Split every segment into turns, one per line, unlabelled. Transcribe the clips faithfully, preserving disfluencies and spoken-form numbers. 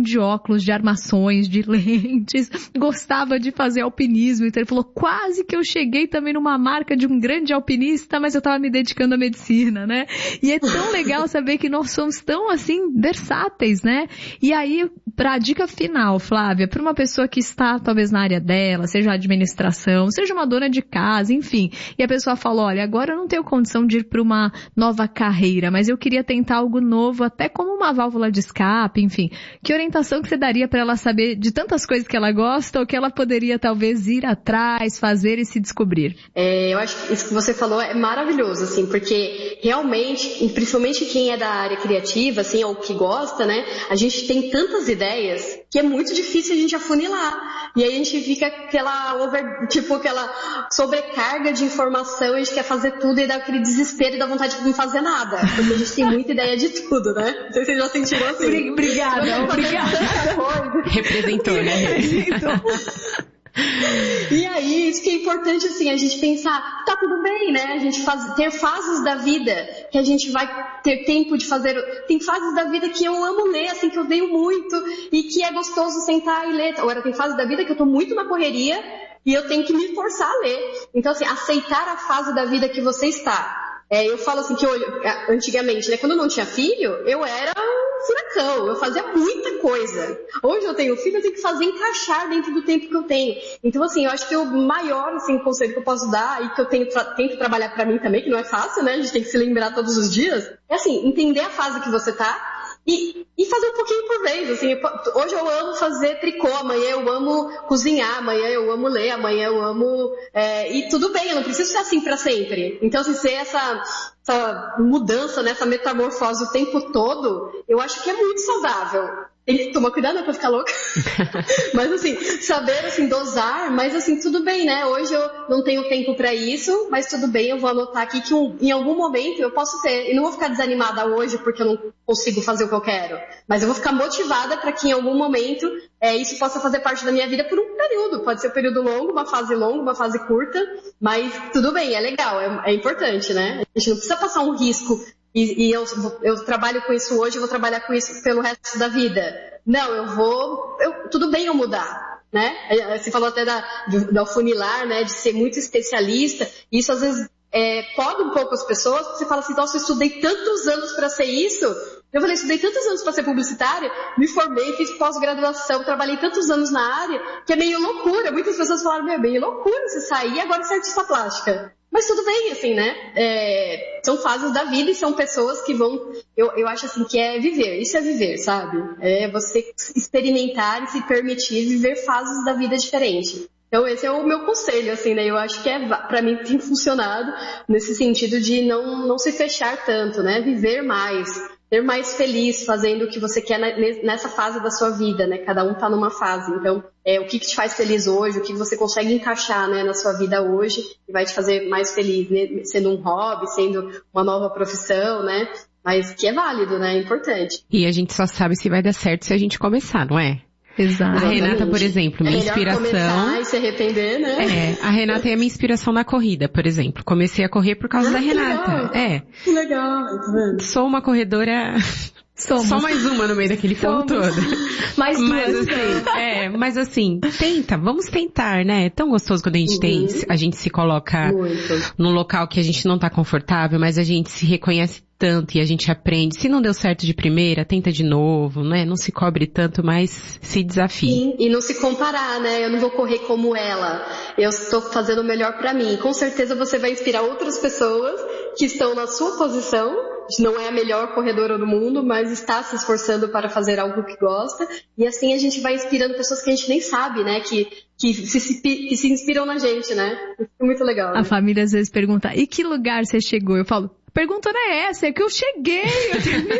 de óculos, de armações, de lentes, gostava de fazer alpinismo, então ele falou, quase que eu cheguei também numa marca de um grande alpinista, mas eu tava me dedicando à medicina, né? E é tão legal saber que nós somos tão, assim, versáteis, né? E aí, pra dica final, Flávia, para uma pessoa que está, talvez, na área dela, seja administração, seja uma dona de casa, enfim, e a pessoa fala, olha, agora eu não tenho condição de ir para uma nova carreira, mas eu queria tentar algo novo, até como uma válvula de escape, enfim. Que orientação que você daria para ela saber de tantas coisas que ela gosta ou que ela poderia, talvez, ir atrás, fazer e se descobrir?
É, eu acho que isso que você falou é maravilhoso, assim, porque realmente, principalmente quem é da área criativa, assim, ou que gosta, né, a gente tem tantas ideias que é muito difícil a gente afunilar. E aí a gente fica aquela over, tipo, aquela sobrecarga de informação, a gente quer fazer tudo e dá aquele desespero e dá vontade de não fazer nada. Porque a gente tem muita ideia de tudo, né? Não sei se vocês já sentiram assim.
Obrigada, obrigada.
Representou, né? Representou.
E aí, isso que é importante, assim, a gente pensar, tá tudo bem, né? A gente faz, ter fases da vida que a gente vai ter tempo de fazer. Tem fases da vida que eu amo ler, assim, que eu leio muito e que é gostoso sentar e ler. Agora, tem fases da vida que eu tô muito na correria e eu tenho que me forçar a ler. Então, assim, aceitar a fase da vida que você está. É, eu falo assim que eu, antigamente, né, quando eu não tinha filho, eu era um furacão, eu fazia muita coisa. Hoje eu tenho filho, eu tenho que fazer encaixar dentro do tempo que eu tenho. Então, assim, eu acho que o maior, assim, conselho que eu posso dar e que eu tenho, tento trabalhar pra mim também, que não é fácil, né, a gente tem que se lembrar todos os dias, é assim, entender a fase que você tá e, e fazer um pouquinho por vez, assim. Hoje eu amo fazer tricô, amanhã eu amo cozinhar, amanhã eu amo ler, amanhã eu amo... É, e tudo bem, eu não preciso ser assim pra sempre. Então, assim, ser essa, essa mudança, né, essa metamorfose o tempo todo, eu acho que é muito saudável. Tem que tomar cuidado, né, pra ficar louca. Mas, assim, saber, assim, dosar, mas, assim, tudo bem, né? Hoje eu não tenho tempo pra isso, mas tudo bem, eu vou anotar aqui que um, em algum momento eu posso ter. E não vou ficar desanimada hoje porque eu não consigo fazer o que eu quero. Mas eu vou ficar motivada pra que em algum momento é, isso possa fazer parte da minha vida por um período. Pode ser um período longo, uma fase longa, uma fase curta, mas tudo bem, é legal, é, é importante, né? A gente não precisa passar um risco. E, e eu, eu trabalho com isso hoje, eu vou trabalhar com isso pelo resto da vida. Não, eu vou... Eu, tudo bem eu mudar, né? Você falou até da, do, do afunilar, né? De ser muito especialista. E isso, às vezes, é, poda um pouco as pessoas. Você fala assim, nossa, eu estudei tantos anos para ser isso. Eu falei, estudei tantos anos para ser publicitária, me formei, fiz pós-graduação, trabalhei tantos anos na área, que é meio loucura. Muitas pessoas falaram, meu, é meio loucura você sair e agora ser artista plástica. Mas tudo bem, assim, né? É, são fases da vida e são pessoas que vão... Eu, eu acho, assim, que é viver. Isso é viver, sabe? É você experimentar e se permitir viver fases da vida diferentes. Então, esse é o meu conselho, assim, né? Eu acho que, é, pra mim, tem funcionado nesse sentido de não, não se fechar tanto, né? Viver mais. Ser mais feliz fazendo o que você quer nessa fase da sua vida, né? Cada um tá numa fase. Então, é, o que, que te faz feliz hoje, o que você consegue encaixar, né, na sua vida hoje e vai te fazer mais feliz, né? Sendo um hobby, sendo uma nova profissão, né? Mas que é válido, né? É importante.
E a gente só sabe se vai dar certo se a gente começar, não é?
Exato.
A Renata, por exemplo, minha
é melhor
inspiração...
começar e se arrepender, né?
É, a Renata é a minha inspiração na corrida, por exemplo. Comecei a correr por causa
ah,
da
que
Renata.
Legal.
É.
Que legal, tá vendo?
Sou uma corredora... Somos. Só mais uma no meio daquele povo todo.
Mais duas.
Mas assim, é, mas assim, tenta, vamos tentar, né? É tão gostoso quando a gente uhum. tem, a gente se coloca Muito. num local que a gente não tá confortável, mas a gente se reconhece tanto e a gente aprende. Se não deu certo de primeira, tenta de novo, né? Não se cobre tanto, mas se desafie.
Sim, e não se comparar, né? Eu não vou correr como ela. Eu estou fazendo o melhor pra mim. Com certeza você vai inspirar outras pessoas que estão na sua posição. Não é a melhor corredora do mundo, mas está se esforçando para fazer algo que gosta. E assim a gente vai inspirando pessoas que a gente nem sabe, né? Que, que, se, que se inspiram na gente, né? É muito legal. Né?
A família às vezes pergunta, e que lugar você chegou? Eu falo, pergunta não é essa, é que eu cheguei, eu terminei.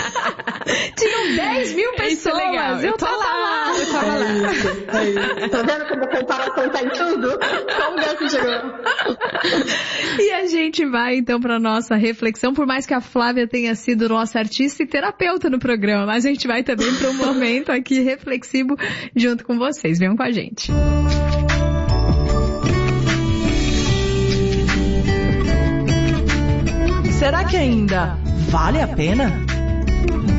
Tinham dez mil pessoas, é legal. eu, eu tava lá. lá. Eu tava
é lá. Isso, é isso. Tá vendo como a comparação tá em tudo? Qual lugar você chegou?
E a gente vai então para nossa reflexão, por mais que a Flávia tenha sido nossa artista e terapeuta no programa, mas a gente vai também para um momento aqui reflexivo junto com vocês. Venham com a gente.
Será que ainda vale a pena?